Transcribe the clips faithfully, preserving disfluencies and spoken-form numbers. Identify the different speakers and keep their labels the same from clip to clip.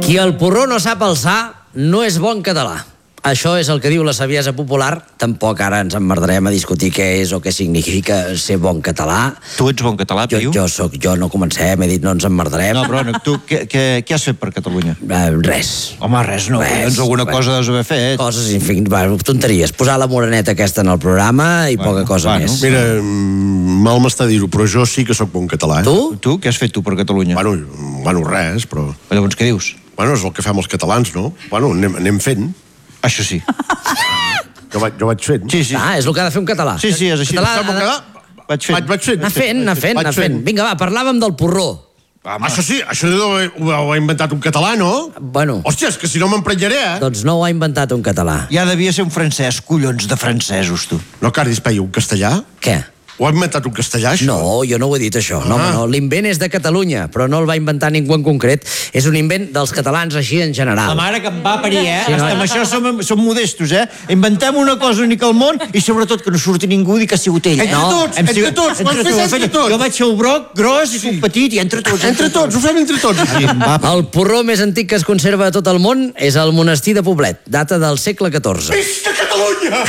Speaker 1: Qui el porró no sap alçar no és bon català. Això és el que diu la saviesa popular. Tampoc ara ens emmerdarem a discutir què és o què significa ser bon català.
Speaker 2: Tu ets bon català,
Speaker 1: Jo,
Speaker 2: Piu?
Speaker 1: jo, soc, jo no comencem, he dit no ens emmerdarem.
Speaker 2: No, però no, tu què, què, què has fet per Catalunya?
Speaker 1: Eh, res.
Speaker 2: Home, res, no.
Speaker 1: Res,
Speaker 2: Doncs alguna
Speaker 1: res.
Speaker 2: cosa deus haver fet.
Speaker 1: Coses, en fi, va, tonteries. Posar la moreneta aquesta en el programa i
Speaker 2: Bueno,
Speaker 1: poca cosa
Speaker 2: bueno.
Speaker 1: més.
Speaker 3: Mira, mm, mal m'està dir-ho, però jo sí que sóc bon català. Eh?
Speaker 1: Tu?
Speaker 2: Tu, què has fet tu per Catalunya?
Speaker 3: Bueno, bueno, res, però...
Speaker 2: Llavors, què dius?
Speaker 3: Bueno, és el que fem els catalans, no? Bueno, anem, anem fent.
Speaker 2: Això sí.
Speaker 3: Jo vaig, jo vaig fent.
Speaker 2: Sí, sí.
Speaker 1: Ah, és el que ha de fer un català.
Speaker 2: Sí, sí, és així.
Speaker 1: Català,
Speaker 3: Sap
Speaker 1: ha de-
Speaker 3: quedar?
Speaker 2: Vaig fent.
Speaker 3: Vaig, vaig fent.
Speaker 1: Anar fent, anar fent,
Speaker 3: Vaig
Speaker 1: anar fent. Vinga, va, parlàvem del porró.
Speaker 3: Home. Això sí, això ho, ho, ho ha inventat un català, no?
Speaker 1: Bueno,
Speaker 3: Hòstia, és que si no m'emprenyaré, eh?
Speaker 1: doncs no ho ha inventat un català.
Speaker 2: Ja devia ser un francès, collons de francesos, tu.
Speaker 3: No cardis, Peyu, un castellà?
Speaker 1: Què?
Speaker 3: Ho ha inventat un castellà, això?
Speaker 1: No, jo no ho he dit, això. No,
Speaker 3: Ah.
Speaker 1: home, no. L'invent és de Catalunya, però no el va inventar ningú en concret. És un invent dels catalans així en general.
Speaker 2: La mare que em va parir, eh?
Speaker 1: Sí, no?
Speaker 2: Hasta amb això som, som modestos, eh? Inventem una cosa única al món i sobretot que no surti ningú dir que ha sigut ell.
Speaker 3: Entre
Speaker 2: no,
Speaker 3: tots,
Speaker 2: hem
Speaker 3: entre
Speaker 2: sigut-
Speaker 3: tots, ho hem fet entre
Speaker 2: Fem-
Speaker 3: tots.
Speaker 2: Jo vaig ser el broc gros i sí. Un petit i entre tots.
Speaker 3: Entre tots, ho fem entre tots.
Speaker 2: Sí, va,
Speaker 1: El porró més antic que es conserva a tot el món és el monestir de Poblet, data del segle catorze.
Speaker 3: Visca Catalunya!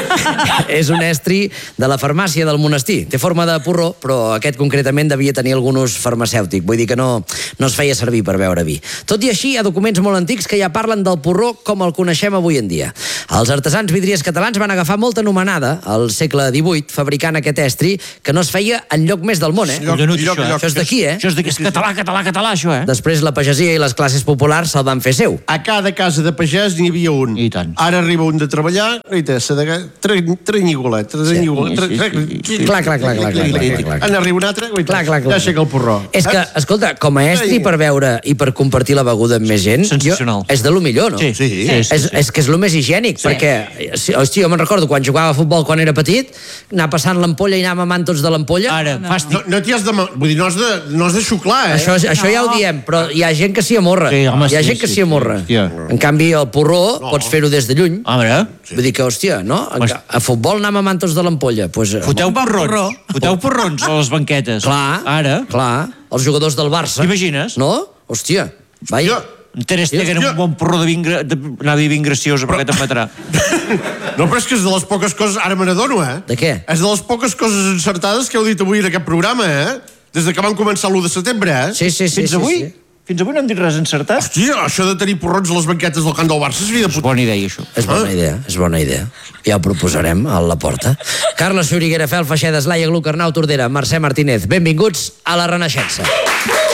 Speaker 1: És un estri de la farmàcia del monestir. Té forma de porró, però aquest concretament devia tenir algun ús farmacèutic. Vull dir que no, no es feia servir per beure vi. Tot i així, hi ha documents molt antics que ja parlen del porró com el coneixem avui en dia. Els artesans vidriers catalans van agafar molta anomenada al segle divuit fabricant aquest estri que no es feia enlloc més del món, eh?
Speaker 3: Lloc,
Speaker 2: Collonut,
Speaker 3: lloc,
Speaker 2: això, eh?
Speaker 3: lloc.
Speaker 1: Això és d'aquí, eh?
Speaker 2: Això és, és català, català, català, això, eh?
Speaker 1: Després la pagesia i les classes populars se'l van fer seu.
Speaker 3: A cada casa de pagès n'hi havia un.
Speaker 2: I tant.
Speaker 3: Ara arriba un de treballar i té trenyigolet, trenyigolet.
Speaker 2: Sí, sí, sí, sí.
Speaker 1: Clar, clar, clar, clar, clar, clar, clar.
Speaker 3: En arriba un altre, i
Speaker 1: Clar, clar, clar.
Speaker 3: ja aixeca el porró.
Speaker 1: És que, escolta, com a estri per beure i per compartir la beguda amb més gent,
Speaker 2: Sensacional.
Speaker 1: Jo, és de lo millor, no?
Speaker 2: Sí,
Speaker 3: Sí.
Speaker 2: sí,
Speaker 1: És,
Speaker 2: sí, sí.
Speaker 1: és que és el més higiènic, sí. perquè, si- hosti, jo me'n recordo quan jugava a futbol quan era petit, anar passant l'ampolla i anar mamant tots de l'ampolla.
Speaker 2: Ara, fàstic.
Speaker 3: No, no t'hi has de... ma- Vull dir, no has de, no has de xuclar, eh?
Speaker 1: Això, això ja ho diem, però hi ha gent que s'hi amorra.
Speaker 2: Sí, home,
Speaker 1: hi ha
Speaker 2: sí,
Speaker 1: gent que
Speaker 2: sí,
Speaker 1: s'hi amorra.
Speaker 2: sí, hòstia.
Speaker 1: En canvi, el porró no. pots fer-ho des de lluny.
Speaker 2: Home,
Speaker 1: Vull dir que, hòstia, no? A,
Speaker 2: Pues-
Speaker 1: a futbol anar mamant tots de l'ampolla. Pues, eh,
Speaker 2: foteu porrons. Foteu porrons a les banquetes.
Speaker 1: clar,
Speaker 2: Ara.
Speaker 1: clar. Els jugadors del Barça.
Speaker 2: T'imagines?
Speaker 1: No? Hòstia. Vaja.
Speaker 2: En Ter Stegen,
Speaker 3: Hòstia.
Speaker 2: un bon porró de vin, gra- de, anava a dir vin graciosa, perquè te'n matarà.
Speaker 3: No, però és que és de les poques coses... Ara me n'adono, eh?
Speaker 1: De què?
Speaker 3: És de les poques coses encertades que heu dit avui en aquest programa, eh? Des de que vam començar l'u de setembre, eh?
Speaker 1: Sí, sí, sí.
Speaker 2: Fins
Speaker 1: sí,
Speaker 2: avui?
Speaker 1: Sí.
Speaker 2: Fins avui no hem dit res encertat?
Speaker 3: Hòstia, això de tenir porrons a les banquetes del camp del Barça és vida
Speaker 2: És
Speaker 3: puta.
Speaker 2: bona idea, això.
Speaker 1: És bona idea, és bona idea. Ja ho proposarem a la porta. Carles Xuriguera, Fel Feixedes, Laia Gluc, Arnau Tordera, Mercè Martínez. Benvinguts a la Renaixença.